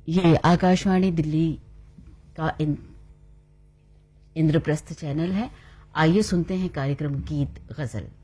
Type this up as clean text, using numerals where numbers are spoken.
ये आकाशवाणी दिल्ली का इंद्रप्रस्थ चैनल है। आइए सुनते हैं कार्यक्रम गीत गजल।